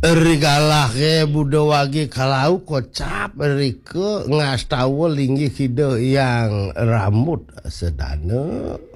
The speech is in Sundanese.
Rigalah ke budo wagi kalau kocap rike ngas tahu linggih hidung yang rambut sedana